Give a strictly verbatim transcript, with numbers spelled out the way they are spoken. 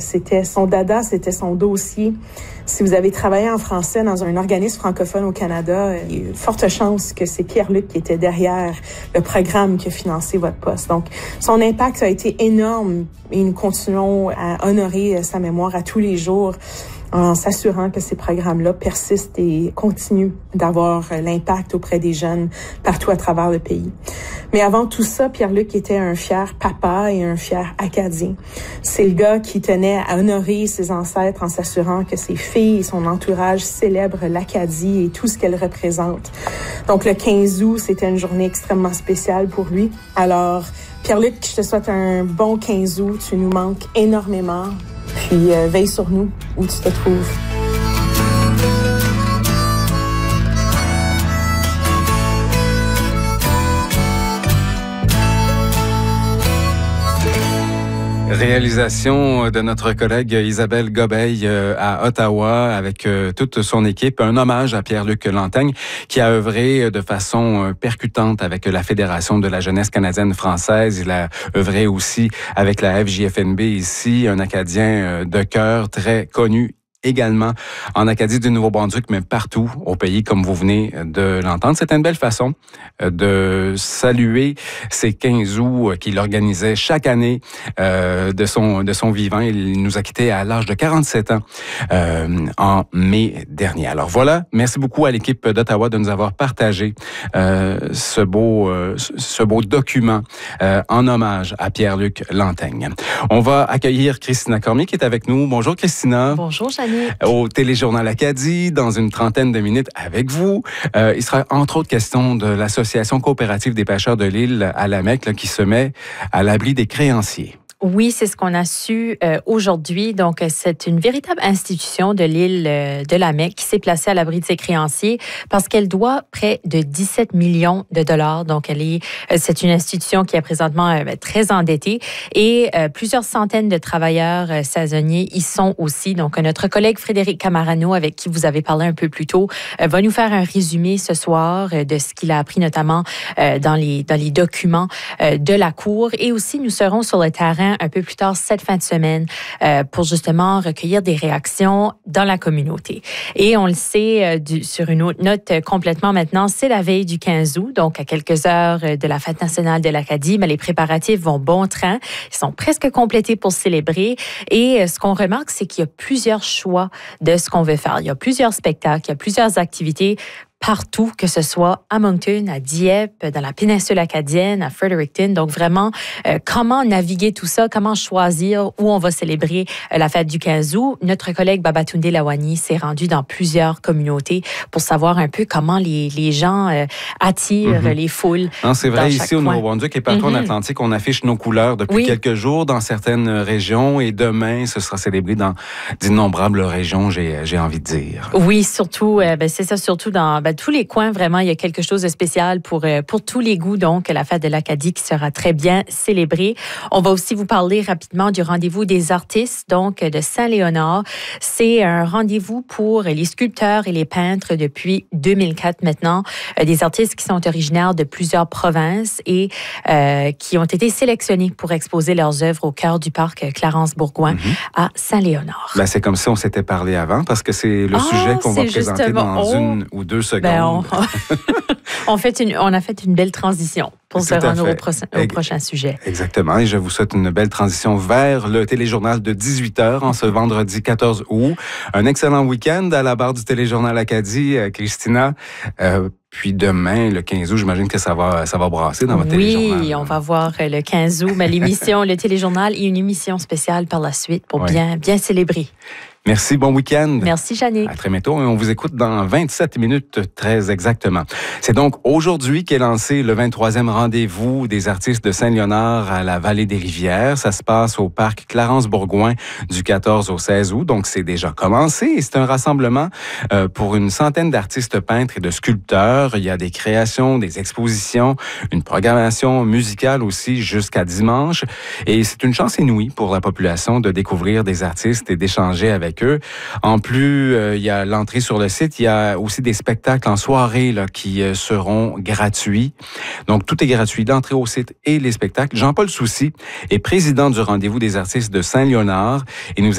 C'était son dada, c'était son dossier. Si vous avez travaillé en français dans un organisme francophone au Canada, il y a une forte chance que c'est Pierre-Luc qui était derrière le programme qui a financé votre poste. Donc, son impact a été énorme et nous continuons à honorer sa mémoire à tous les jours en s'assurant que ces programmes-là persistent et continuent d'avoir l'impact auprès des jeunes partout à travers le pays. Mais avant tout ça, Pierre-Luc était un fier papa et un fier Acadien. C'est le gars qui tenait à honorer ses ancêtres en s'assurant que ses filles et son entourage célèbrent l'Acadie et tout ce qu'elle représente. Donc le quinze août, c'était une journée extrêmement spéciale pour lui. Alors, Pierre-Luc, je te souhaite un bon quinze août. Tu nous manques énormément. Puis euh, veille sur nous où tu te trouves. Réalisation de notre collègue Isabelle Gobeil à Ottawa avec toute son équipe. Un hommage à Pierre-Luc Lanteigne qui a œuvré de façon percutante avec la Fédération de la jeunesse canadienne-française. Il a œuvré aussi avec la F J F N B ici, un Acadien de cœur très connu également en Acadie du Nouveau-Brunswick, mais partout au pays, comme vous venez de l'entendre. C'était une belle façon de saluer ces quinze août qu'il organisait chaque année euh, de son de son vivant. Il nous a quittés à l'âge de quarante-sept ans euh, en mai dernier. Alors voilà, merci beaucoup à l'équipe d'Ottawa de nous avoir partagé euh, ce beau euh, ce beau document euh, en hommage à Pierre-Luc Lanteigne. On va accueillir Christina Cormier qui est avec nous. Bonjour Christina. Bonjour Jeanne. Au Téléjournal Acadie, dans une trentaine de minutes avec vous. Euh, il sera entre autres question de l'Association coopérative des pêcheurs de l'île à Lamec là, qui se met à l'abri des créanciers. Oui, c'est ce qu'on a su euh, aujourd'hui. Donc, c'est une véritable institution de l'île euh, de Lamec qui s'est placée à l'abri de ses créanciers parce qu'elle doit près de dix-sept millions de dollars. Donc, elle est, euh, c'est une institution qui est présentement euh, très endettée et euh, plusieurs centaines de travailleurs euh, saisonniers y sont aussi. Donc, notre collègue Frédéric Camarano, avec qui vous avez parlé un peu plus tôt, euh, va nous faire un résumé ce soir euh, de ce qu'il a appris notamment euh, dans les dans les documents euh, de la Cour. Et aussi, nous serons sur le terrain un peu plus tard cette fin de semaine euh, pour justement recueillir des réactions dans la communauté. Et on le sait euh, du, sur une autre note euh, complètement maintenant, c'est la veille du quinze août, donc à quelques heures de la fête nationale de l'Acadie, mais les préparatifs vont bon train. Ils sont presque complétés pour célébrer. Et euh, ce qu'on remarque, c'est qu'il y a plusieurs choix de ce qu'on veut faire. Il y a plusieurs spectacles, il y a plusieurs activités partout, que ce soit à Moncton, à Dieppe, dans la péninsule acadienne, à Fredericton. Donc vraiment, euh, comment naviguer tout ça, comment choisir où on va célébrer euh, la fête du quinze août. Notre collègue Babatunde Lawani s'est rendu dans plusieurs communautés pour savoir un peu comment les, les gens euh, attirent mm-hmm. les foules. Non, c'est vrai, ici au Nouveau-Brunswick et partout mm-hmm. en Atlantique, on affiche nos couleurs depuis oui. quelques jours dans certaines régions et demain, ce sera célébré dans d'innombrables régions, j'ai, j'ai envie de dire. Oui, surtout, euh, ben, c'est ça, surtout dans ben, tous les coins, vraiment, il y a quelque chose de spécial pour, pour tous les goûts. Donc, la fête de l'Acadie qui sera très bien célébrée. On va aussi vous parler rapidement du rendez-vous des artistes, donc de Saint-Léonard. C'est un rendez-vous pour les sculpteurs et les peintres depuis deux mille quatre maintenant. Des artistes qui sont originaires de plusieurs provinces et euh, qui ont été sélectionnés pour exposer leurs œuvres au cœur du parc Clarence-Bourgouin mm-hmm. à Saint-Léonard. Ben, c'est comme si on s'était parlé avant parce que c'est le oh, sujet qu'on va présenter justement... dans oh. une ou deux secondes. Ben, on, on, fait une, on a fait une belle transition pour se rendre au, pro, au prochain sujet. Exactement. Et je vous souhaite une belle transition vers le téléjournal de dix-huit heures en ce vendredi quatorze août. Un excellent week-end à la barre du téléjournal Acadie, Christina. Euh, Puis demain, le quinze août, j'imagine que ça va, ça va brasser dans votre oui, téléjournal. Oui, on va voir le quinze août, mais l'émission, le téléjournal et une émission spéciale par la suite pour oui. bien, bien célébrer. Merci, bon week-end. Merci, Jeannick. À très bientôt. Et on vous écoute dans vingt-sept minutes, très exactement. C'est donc aujourd'hui qu'est lancé le vingt-troisième rendez-vous des artistes de Saint-Léonard à la Vallée des Rivières. Ça se passe au parc Clarence-Bourgouin du quatorze au seize août. Donc, c'est déjà commencé. Et c'est un rassemblement euh, pour une centaine d'artistes peintres et de sculpteurs. Il y a des créations, des expositions, une programmation musicale aussi jusqu'à dimanche. Et c'est une chance inouïe pour la population de découvrir des artistes et d'échanger avec eux. En plus, euh, il y a l'entrée sur le site. Il y a aussi des spectacles en soirée là, qui euh, seront gratuits. Donc, tout est gratuit, l'entrée au site et les spectacles. Jean-Paul Soucy est président du Rendez-vous des artistes de Saint-Léonard et nous